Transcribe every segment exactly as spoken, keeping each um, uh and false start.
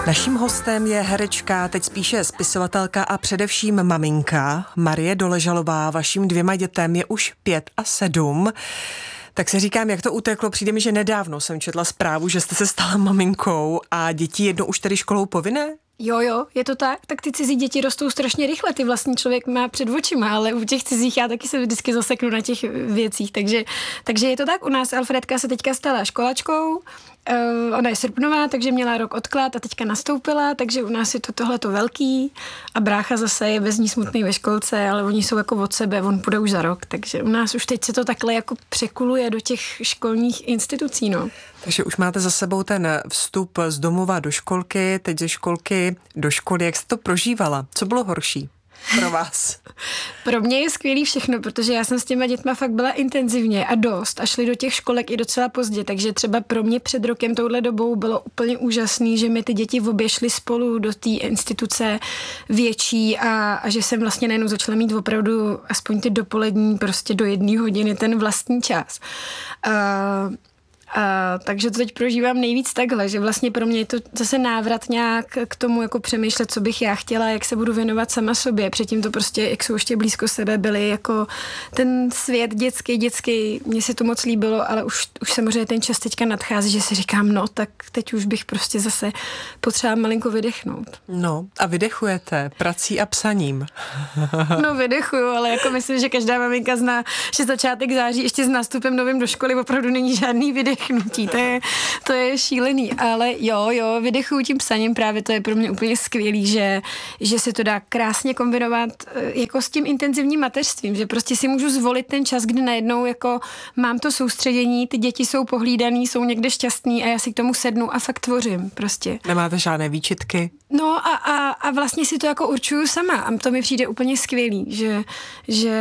Naším hostem je herečka, teď spíše spisovatelka a především maminka Marie Doležalová. Vaším dvěma dětem je už pět a sedm. Tak si říkám, jak to uteklo. Přijde mi, že nedávno jsem četla zprávu, že jste se stala maminkou a děti jedno už tedy školou povinné? Jo, jo, je to tak. Tak ty cizí děti rostou strašně rychle, ty vlastní člověk má před očima, ale u těch cizích já taky se vždycky zaseknu na těch věcích. Takže, takže je to tak, u nás Alfredka se teďka stala školačkou, Uh, ona je srpnová, takže měla rok odklad a teďka nastoupila, takže u nás je to tohleto velký a brácha zase je bez ní smutný ve školce, ale oni jsou jako od sebe, on půjde už za rok, takže u nás už teď se to takhle jako překuluje do těch školních institucí, no. Takže už máte za sebou ten vstup z domova do školky, teď ze školky do školy. Jak jste to prožívala? Co bylo horší pro vás? Pro mě je skvělý všechno, protože já jsem s těma dětma fakt byla intenzivně a dost a šli do těch školek i docela pozdě, takže třeba pro mě před rokem touhle dobou bylo úplně úžasný, že mi ty děti oběšly spolu do té instituce větší a, a že jsem vlastně najednou začala mít opravdu aspoň ty dopolední prostě do jedné hodiny ten vlastní čas. Uh, A, takže to teď prožívám nejvíc takhle, že vlastně pro mě je to zase návrat nějak k tomu jako přemýšlet, co bych já chtěla, jak se budu věnovat sama sobě. Předtím to prostě, jak jsou ještě blízko sebe, byly jako ten svět dětský, dětský, mně se to moc líbilo, ale už, už samozřejmě ten čas teďka nadchází, že si říkám, no tak teď už bych prostě zase potřeba malinko vydechnout. No a vydechujete prací a psaním. No vydechuju, ale jako myslím, že každá maminka zná, že začátek září ještě s nástupem novým do školy opravdu není žádný vydech. To je, to je šílený, ale jo, jo, vydechuju tím psaním, právě to je pro mě úplně skvělý, že, že se to dá krásně kombinovat jako s tím intenzivním mateřstvím, že prostě si můžu zvolit ten čas, kdy najednou jako mám to soustředění, ty děti jsou pohlídaný, jsou někde šťastný a já si k tomu sednu a fakt tvořím prostě. Nemáte žádné výčitky? No a, a, a vlastně si to jako určuju sama a to mi přijde úplně skvělý, že, že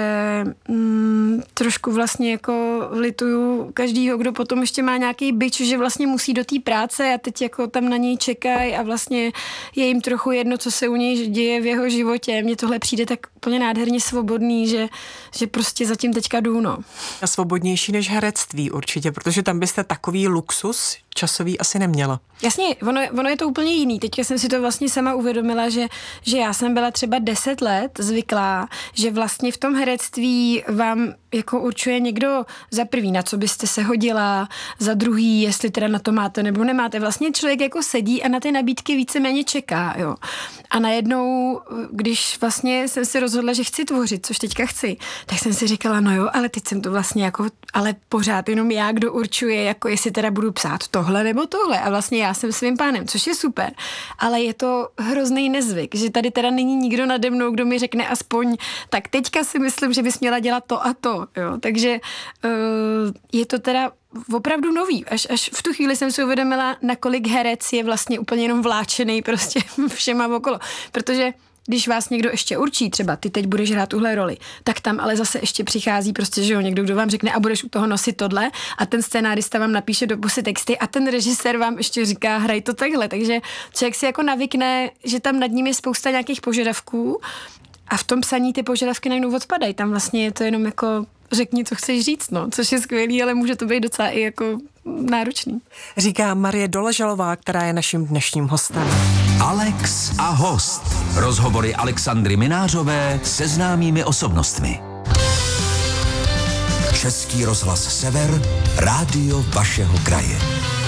mm, trošku vlastně jako lituju každýho, kdo potom ještě má nějaký bič, že vlastně musí do té práce a teď jako tam na něj čekají a vlastně je jim trochu jedno, co se u něj děje v jeho životě. Mně tohle přijde tak úplně nádherně svobodný, že, že prostě zatím teďka jdu, no. A svobodnější než herectví určitě, protože tam byste takový luxus časový asi neměla. Jasně, ono, ono je to úplně jiný. Teďka jsem si to vlastně sama uvědomila, že, že já jsem byla třeba deset let zvyklá, že vlastně v tom herectví vám jako určuje někdo za prvý, na co byste se hodila, za druhý, jestli teda na to máte nebo nemáte. Vlastně člověk jako sedí a na ty nabídky víceméně čeká, jo. A najednou, když vlastně jsem si rozhodla, že chci tvořit, což teďka chci, tak jsem si říkala, no jo, ale teď jsem to vlastně jako, ale pořád jenom já, kdo určuje, jako jestli teda budu psát tohle nebo tohle. A vlastně já jsem svým pánem, což je super. Ale je to hrozný nezvyk, že tady teda není nikdo nade mnou, kdo mi řekne aspoň, tak teďka si myslím, že bys měla dělat to a to, jo. Takže uh, je to teda opravdu nový. Až, až v tu chvíli jsem si uvědomila, nakolik herec je vlastně úplně jenom vláčený prostě všema okolo. Protože když vás někdo ještě určí, třeba ty teď budeš hrát tuhle roli, tak tam ale zase ještě přichází prostě, že jo, někdo, kdo vám řekne a budeš u toho nosit tohle a ten scénárista vám napíše do pusy texty a ten režisér vám ještě říká, hraj to takhle. Takže člověk si jako navykne, že tam nad ním je spousta nějakých požadavků a v tom psaní ty požadavky najednou odpadají. Tam vlastně je to jenom jako řekni, co chceš říct, no, což je skvělý, ale může to být docela i jako náročný. Říká Marie Doležalová, která je naším dnešním hostem. Alex a host. Rozhovory Alexandry Minářové se známými osobnostmi. Český rozhlas Sever, rádio vašeho kraje.